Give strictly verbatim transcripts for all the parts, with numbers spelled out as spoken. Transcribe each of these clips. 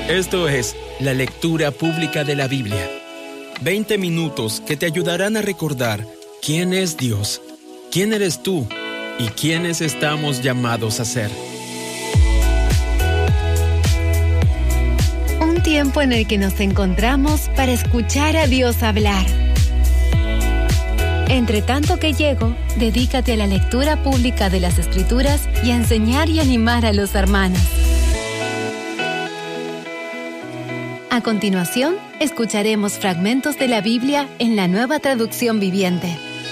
Esto es la lectura pública de la Biblia. veinte minutos que te ayudarán a recordar quién es Dios, quién eres tú y quiénes estamos llamados a ser. Un tiempo en el que nos encontramos para escuchar a Dios hablar. Entre tanto que llego, dedícate a la lectura pública de las Escrituras y a enseñar y animar a los hermanos. A continuación, escucharemos fragmentos de la Biblia en la Nueva Traducción Viviente.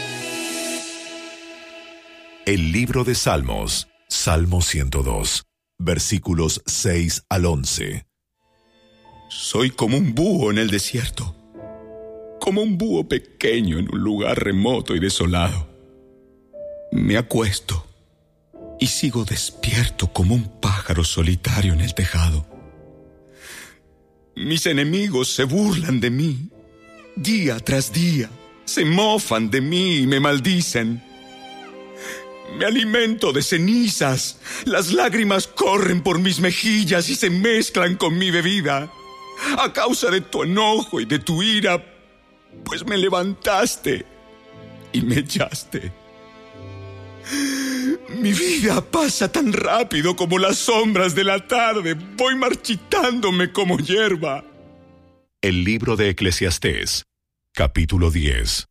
El libro de Salmos, Salmo ciento dos, versículos seis al once. Soy como un búho en el desierto, como un búho pequeño en un lugar remoto y desolado. Me acuesto y sigo despierto como un pájaro solitario en el tejado. Mis enemigos se burlan de mí. Día tras día se mofan de mí y me maldicen. Me alimento de cenizas. Las lágrimas corren por mis mejillas y se mezclan con mi bebida. A causa de tu enojo y de tu ira, pues me levantaste y me echaste. Mi vida pasa tan rápido como las sombras de la tarde. Voy marchitándome como hierba. El libro de Eclesiastés, capítulo diez.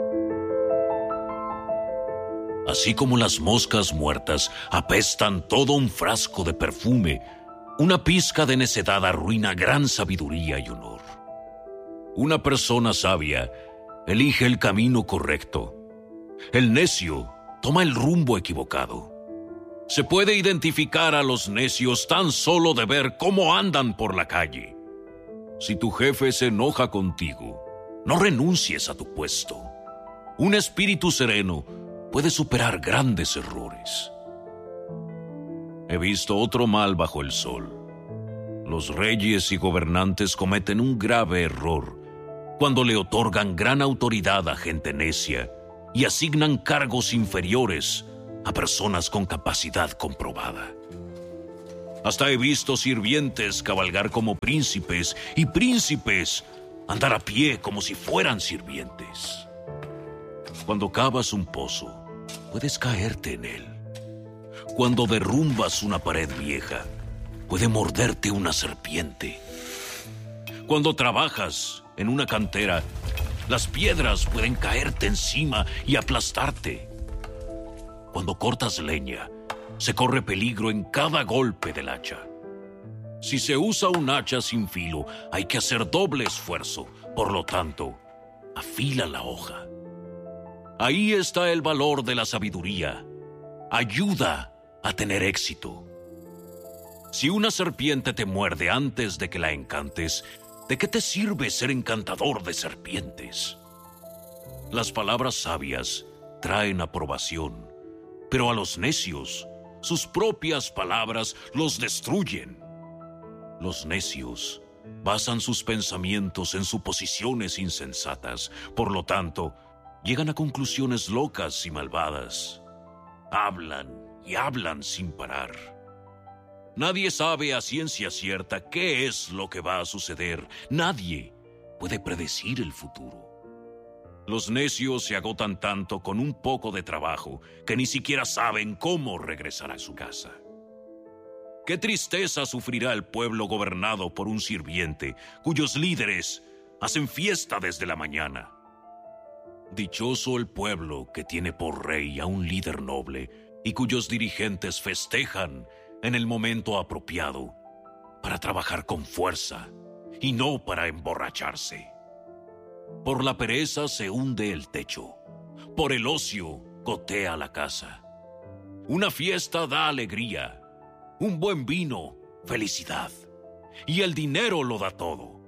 Así como las moscas muertas apestan todo un frasco de perfume, una pizca de necedad arruina gran sabiduría y honor. Una persona sabia elige el camino correcto. El necio toma el rumbo equivocado. Se puede identificar a los necios tan solo de ver cómo andan por la calle. Si tu jefe se enoja contigo, no renuncies a tu puesto. Un espíritu sereno puede superar grandes errores. He visto otro mal bajo el sol. Los reyes y gobernantes cometen un grave error cuando le otorgan gran autoridad a gente necia y asignan cargos inferiores a personas con capacidad comprobada. Hasta he visto sirvientes cabalgar como príncipes y príncipes andar a pie como si fueran sirvientes. Cuando cavas un pozo, puedes caerte en él. Cuando derrumbas una pared vieja, puede morderte una serpiente. Cuando trabajas en una cantera, las piedras pueden caerte encima y aplastarte. Cuando cortas leña, se corre peligro en cada golpe del hacha. Si se usa un hacha sin filo, hay que hacer doble esfuerzo. Por lo tanto, afila la hoja. Ahí está el valor de la sabiduría. Ayuda a tener éxito. Si una serpiente te muerde antes de que la encantes, ¿de qué te sirve ser encantador de serpientes? Las palabras sabias traen aprobación, pero a los necios, sus propias palabras los destruyen. Los necios basan sus pensamientos en suposiciones insensatas, por lo tanto, llegan a conclusiones locas y malvadas. Hablan y hablan sin parar. Nadie sabe a ciencia cierta qué es lo que va a suceder. Nadie puede predecir el futuro. Los necios se agotan tanto con un poco de trabajo que ni siquiera saben cómo regresar a su casa. Qué tristeza sufrirá el pueblo gobernado por un sirviente cuyos líderes hacen fiesta desde la mañana. Dichoso el pueblo que tiene por rey a un líder noble y cuyos dirigentes festejan en el momento apropiado para trabajar con fuerza y no para emborracharse. Por la pereza se hunde el techo, por el ocio gotea la casa. Una fiesta da alegría, un buen vino, felicidad, y el dinero lo da todo.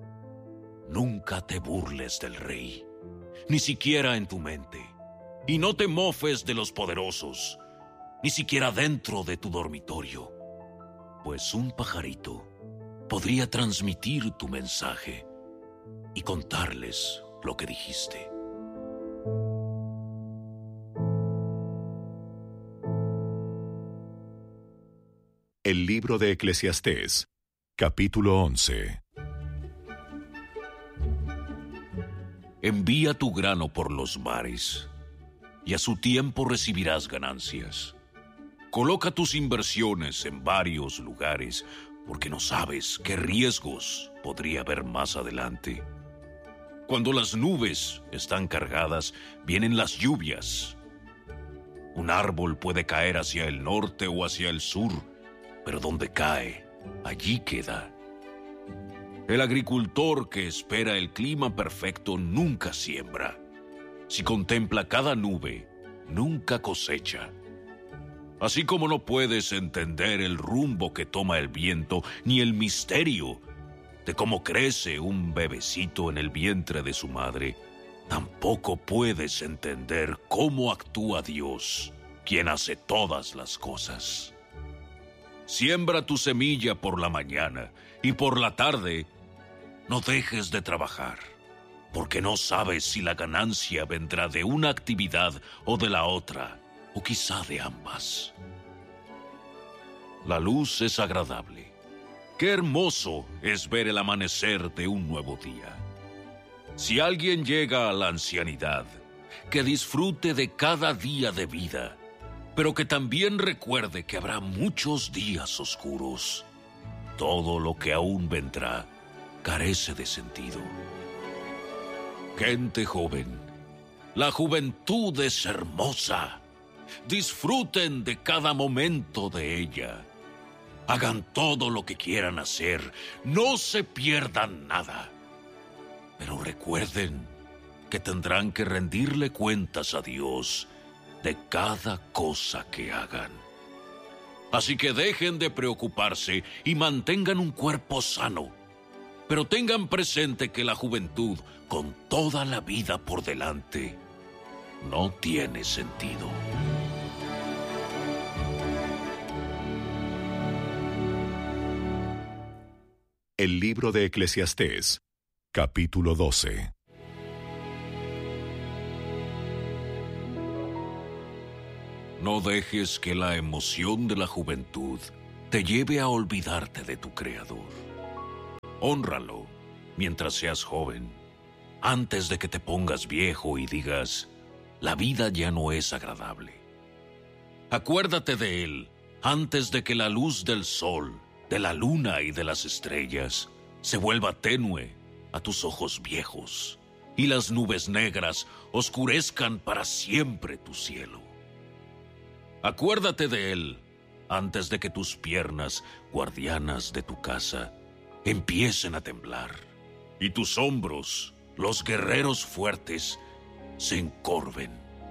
Nunca te burles del rey, ni siquiera en tu mente, y no te mofes de los poderosos, ni siquiera dentro de tu dormitorio, pues un pajarito podría transmitir tu mensaje y contarles lo que dijiste. El libro de Eclesiastés, Capítulo once. Envía tu grano por los mares, y a su tiempo recibirás ganancias. Coloca tus inversiones en varios lugares, porque no sabes qué riesgos podría haber más adelante. Cuando las nubes están cargadas, vienen las lluvias. Un árbol puede caer hacia el norte o hacia el sur, pero donde cae, allí queda. El agricultor que espera el clima perfecto nunca siembra. Si contempla cada nube, nunca cosecha. Así como no puedes entender el rumbo que toma el viento, ni el misterio de cómo crece un bebecito en el vientre de su madre, tampoco puedes entender cómo actúa Dios, quien hace todas las cosas. Siembra tu semilla por la mañana y por la tarde no dejes de trabajar, porque no sabes si la ganancia vendrá de una actividad o de la otra, o quizá de ambas. La luz es agradable. Qué hermoso es ver el amanecer de un nuevo día. Si alguien llega a la ancianidad, que disfrute de cada día de vida, pero que también recuerde que habrá muchos días oscuros. Todo lo que aún vendrá carece de sentido. Gente joven, la juventud es hermosa. Disfruten de cada momento de ella. Hagan todo lo que quieran hacer. No se pierdan nada. Pero recuerden que tendrán que rendirle cuentas a Dios de cada cosa que hagan. Así que dejen de preocuparse y mantengan un cuerpo sano. Pero tengan presente que la juventud, con toda la vida por delante, no tiene sentido. El libro de Eclesiastés, capítulo doce. No dejes que la emoción de la juventud te lleve a olvidarte de tu Creador. Hónralo mientras seas joven, antes de que te pongas viejo y digas, la vida ya no es agradable. Acuérdate de Él antes de que la luz del sol, de la luna y de las estrellas se vuelva tenue a tus ojos viejos y las nubes negras oscurezcan para siempre tu cielo. Acuérdate de Él antes de que tus piernas, guardianas de tu casa, empiecen a temblar y tus hombros, los guerreros fuertes, se encorven.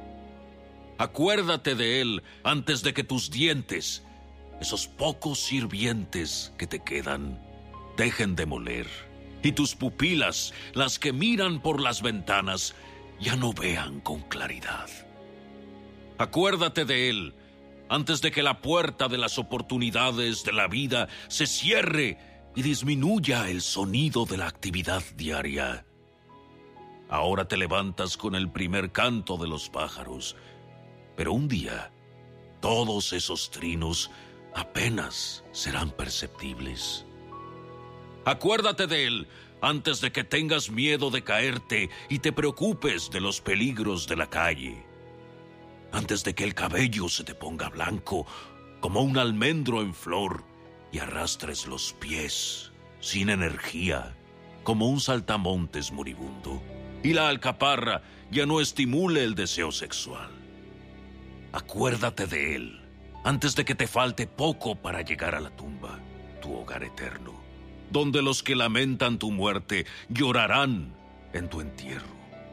Acuérdate de Él antes de que tus dientes, esos pocos sirvientes que te quedan, dejen de moler y tus pupilas, las que miran por las ventanas, ya no vean con claridad. Acuérdate de Él antes de que la puerta de las oportunidades de la vida se cierre y disminuya el sonido de la actividad diaria. Ahora te levantas con el primer canto de los pájaros, pero un día todos esos trinos apenas serán perceptibles. Acuérdate de Él antes de que tengas miedo de caerte y te preocupes de los peligros de la calle. Antes de que el cabello se te ponga blanco como un almendro en flor y arrastres los pies sin energía como un saltamontes moribundo y la alcaparra ya no estimule el deseo sexual. Acuérdate de Él antes de que te falte poco para llegar a la tumba, tu hogar eterno, donde los que lamentan tu muerte llorarán en tu entierro.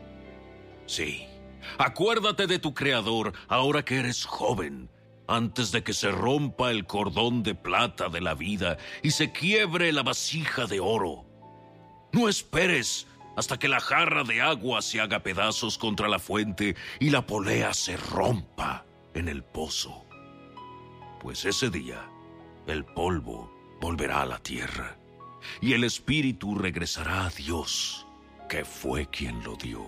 Sí, acuérdate de tu Creador ahora que eres joven, antes de que se rompa el cordón de plata de la vida y se quiebre la vasija de oro. No esperes hasta que la jarra de agua se haga pedazos contra la fuente y la polea se rompa en el pozo. Pues ese día el polvo volverá a la tierra y el espíritu regresará a Dios, que fue quien lo dio.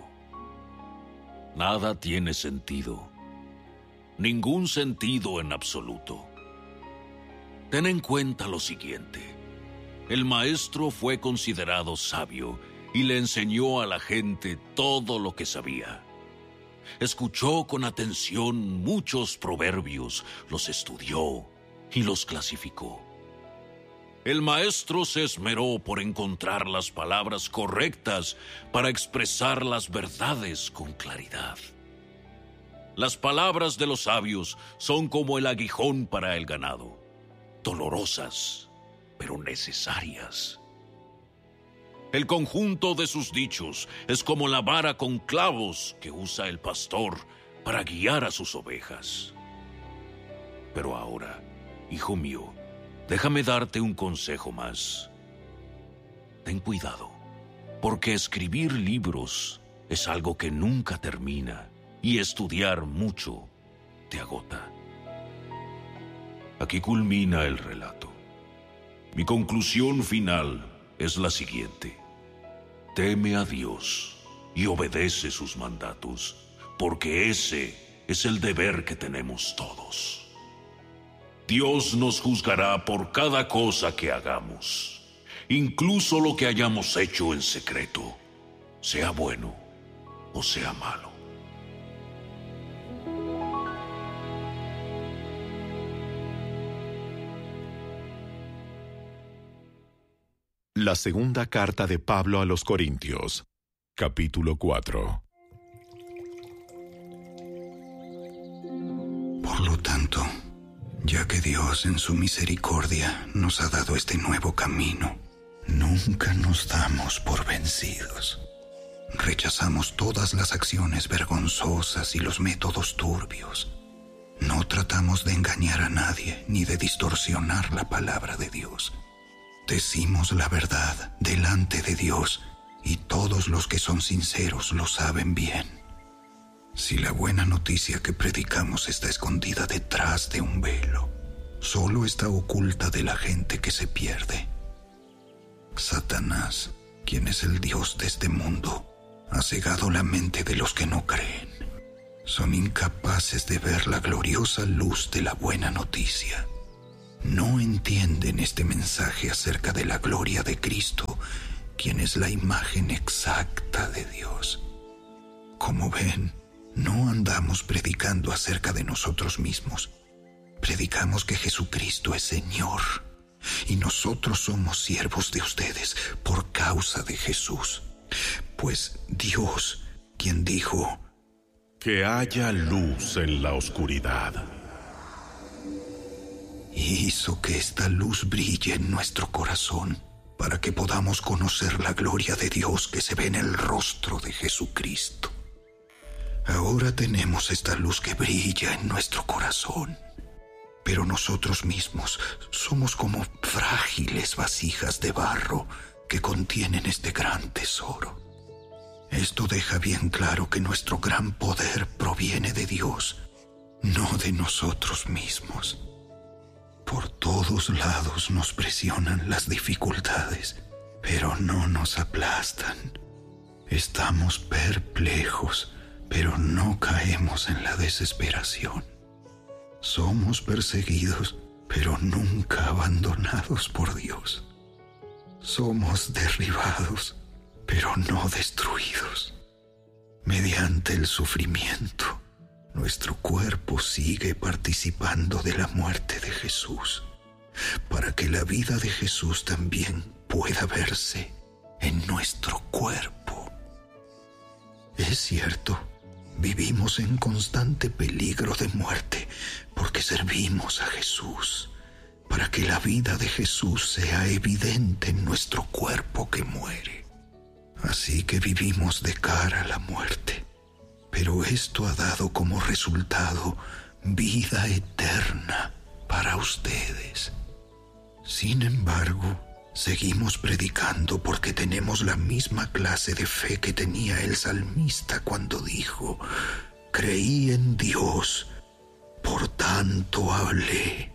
Nada tiene sentido, ningún sentido en absoluto. Ten en cuenta lo siguiente: El maestro fue considerado sabio y le enseñó a la gente todo lo que sabía. Escuchó con atención muchos proverbios, los estudió y los clasificó. El maestro se esmeró por encontrar las palabras correctas para expresar las verdades con claridad. Las palabras de los sabios son como el aguijón para el ganado, dolorosas, pero necesarias. El conjunto de sus dichos es como la vara con clavos que usa el pastor para guiar a sus ovejas. Pero ahora, hijo mío, déjame darte un consejo más. Ten cuidado, porque escribir libros es algo que nunca termina y estudiar mucho te agota. Aquí culmina el relato. Mi conclusión final es la siguiente. Teme a Dios y obedece sus mandatos, porque ese es el deber que tenemos todos. Dios nos juzgará por cada cosa que hagamos, incluso lo que hayamos hecho en secreto, sea bueno o sea malo. La segunda carta de Pablo a los Corintios, capítulo cuatro. Por lo tanto, ya que Dios en su misericordia nos ha dado este nuevo camino, nunca nos damos por vencidos. Rechazamos todas las acciones vergonzosas y los métodos turbios. No tratamos de engañar a nadie ni de distorsionar la palabra de Dios. Decimos la verdad delante de Dios, y todos los que son sinceros lo saben bien. Si la buena noticia que predicamos está escondida detrás de un velo, solo está oculta de la gente que se pierde. Satanás, quien es el Dios de este mundo, ha cegado la mente de los que no creen. Son incapaces de ver la gloriosa luz de la buena noticia. No entienden este mensaje acerca de la gloria de Cristo, quien es la imagen exacta de Dios. Como ven, no andamos predicando acerca de nosotros mismos. Predicamos que Jesucristo es Señor, y nosotros somos siervos de ustedes por causa de Jesús. Pues Dios, quien dijo, que haya luz en la oscuridad, hizo que esta luz brille en nuestro corazón para que podamos conocer la gloria de Dios que se ve en el rostro de Jesucristo. Ahora tenemos esta luz que brilla en nuestro corazón, pero nosotros mismos somos como frágiles vasijas de barro que contienen este gran tesoro. Esto deja bien claro que nuestro gran poder proviene de Dios, no de nosotros mismos. Por todos lados nos presionan las dificultades, pero no nos aplastan. Estamos perplejos, pero no caemos en la desesperación. Somos perseguidos, pero nunca abandonados por Dios. Somos derribados, pero no destruidos. Mediante el sufrimiento, nuestro cuerpo sigue participando de la muerte de Jesús, para que la vida de Jesús también pueda verse en nuestro cuerpo. Es cierto, vivimos en constante peligro de muerte porque servimos a Jesús, para que la vida de Jesús sea evidente en nuestro cuerpo que muere. Así que vivimos de cara a la muerte. Pero esto ha dado como resultado vida eterna para ustedes. Sin embargo, seguimos predicando porque tenemos la misma clase de fe que tenía el salmista cuando dijo: creí en Dios, por tanto hablé.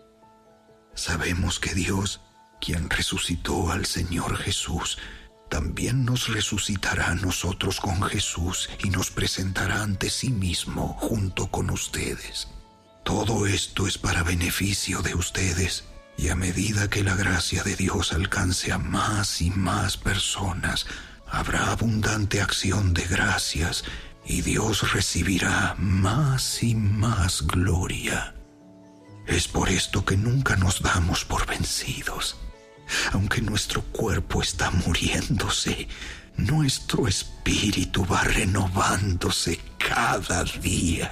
Sabemos que Dios, quien resucitó al Señor Jesús, también nos resucitará a nosotros con Jesús y nos presentará ante sí mismo junto con ustedes. Todo esto es para beneficio de ustedes, Y a medida que la gracia de Dios alcance a más y más personas, habrá abundante acción de gracias y Dios recibirá más y más gloria. Es por esto que nunca nos damos por vencidos. Aunque nuestro cuerpo está muriéndose, nuestro espíritu va renovándose cada día.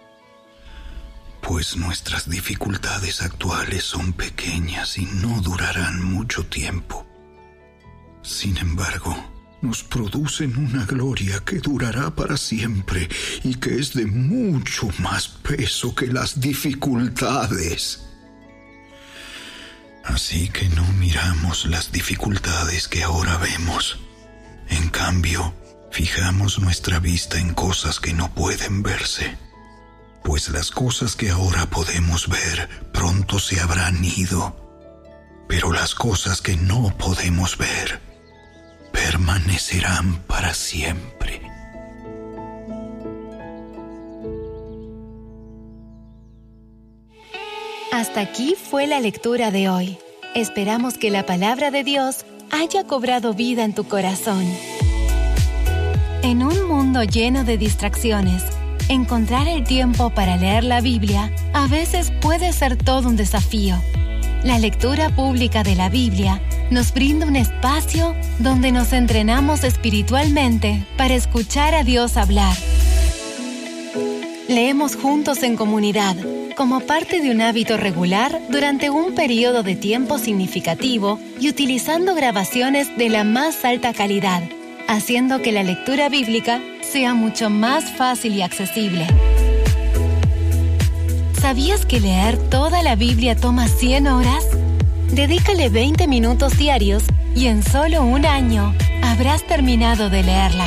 Pues nuestras dificultades actuales son pequeñas y no durarán mucho tiempo. Sin embargo, nos producen una gloria que durará para siempre y que es de mucho más peso que las dificultades. Así que no miramos las dificultades que ahora vemos. En cambio, fijamos nuestra vista en cosas que no pueden verse. Pues las cosas que ahora podemos ver pronto se habrán ido. Pero las cosas que no podemos ver permanecerán para siempre. Hasta aquí fue la lectura de hoy. Esperamos que la palabra de Dios haya cobrado vida en tu corazón. En un mundo lleno de distracciones, encontrar el tiempo para leer la Biblia a veces puede ser todo un desafío. La lectura pública de la Biblia nos brinda un espacio donde nos entrenamos espiritualmente para escuchar a Dios hablar. Leemos juntos en comunidad, como parte de un hábito regular durante un periodo de tiempo significativo y utilizando grabaciones de la más alta calidad, haciendo que la lectura bíblica sea mucho más fácil y accesible. ¿Sabías que leer toda la Biblia toma cien horas? Dedícale veinte minutos diarios y en solo un año habrás terminado de leerla.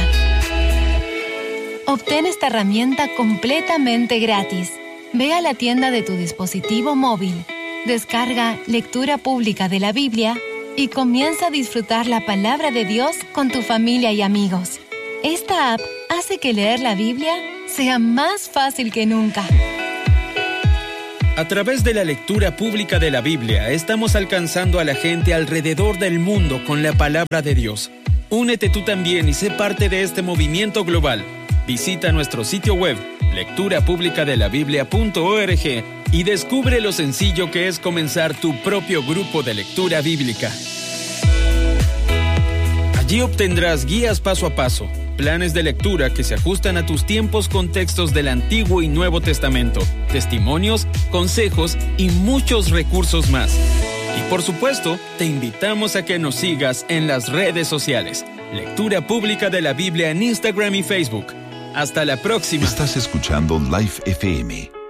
Obtén esta herramienta completamente gratis. Ve a la tienda de tu dispositivo móvil, descarga Lectura Pública de la Biblia y comienza a disfrutar la palabra de Dios con tu familia y amigos. Esta app hace que leer la Biblia sea más fácil que nunca. A través de la lectura pública de la Biblia, estamos alcanzando a la gente alrededor del mundo con la palabra de Dios. Únete tú también y sé parte de este movimiento global. Visita nuestro sitio web, lectura pública de la biblia punto org, y descubre lo sencillo que es comenzar tu propio grupo de lectura bíblica. Allí obtendrás guías paso a paso, planes de lectura que se ajustan a tus tiempos con textos del Antiguo y Nuevo Testamento, testimonios, consejos y muchos recursos más. Y por supuesto, te invitamos a que nos sigas en las redes sociales. Lectura Pública de la Biblia en Instagram y Facebook. Hasta la próxima. Estás escuchando Life F M.